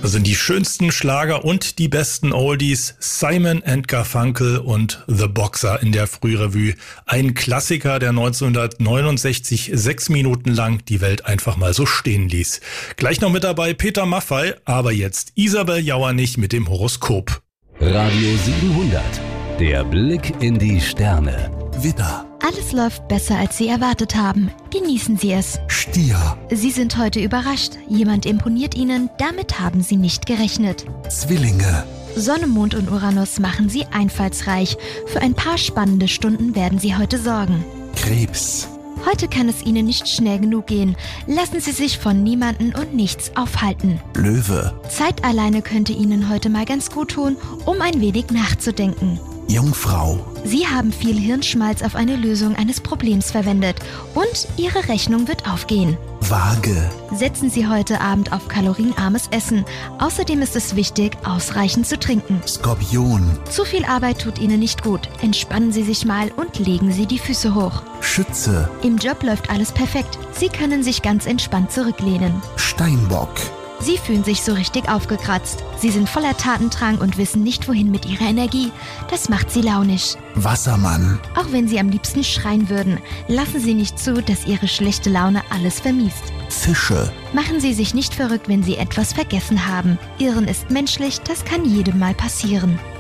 Das sind die schönsten Schlager und die besten Oldies. Simon & Garfunkel und The Boxer in der Frührevue. Ein Klassiker, der 1969 6 Minuten lang die Welt einfach mal so stehen ließ. Gleich noch mit dabei Peter Maffay, aber jetzt Isabel Jauernich mit dem Horoskop. Radio 700, der Blick in die Sterne. Widder, Alles läuft besser, als Sie erwartet haben. Genießen Sie es. Stier, Sie sind heute überrascht. Jemand imponiert Ihnen, damit haben Sie nicht gerechnet. Zwillinge, Sonne, Mond und Uranus machen Sie einfallsreich. Für ein paar spannende Stunden werden Sie heute sorgen. Krebs, Heute kann es Ihnen nicht schnell genug gehen. Lassen Sie sich von niemanden und nichts aufhalten. Löwe, Zeit alleine könnte Ihnen heute mal ganz gut tun, um ein wenig nachzudenken. Jungfrau, Sie haben viel Hirnschmalz auf eine Lösung eines Problems verwendet und Ihre Rechnung wird aufgehen. Waage, Setzen Sie heute Abend auf kalorienarmes Essen. Außerdem ist es wichtig, ausreichend zu trinken. Skorpion, Zu viel Arbeit tut Ihnen nicht gut. Entspannen Sie sich mal und legen Sie die Füße hoch. Schütze, Im Job läuft alles perfekt. Sie können sich ganz entspannt zurücklehnen. Steinbock, Sie fühlen sich so richtig aufgekratzt. Sie sind voller Tatendrang und wissen nicht, wohin mit ihrer Energie. Das macht Sie launisch. Wassermann, Auch wenn Sie am liebsten schreien würden, lassen Sie nicht zu, dass Ihre schlechte Laune alles vermiest. Fische, Machen Sie sich nicht verrückt, wenn Sie etwas vergessen haben. Irren ist menschlich, das kann jedem mal passieren.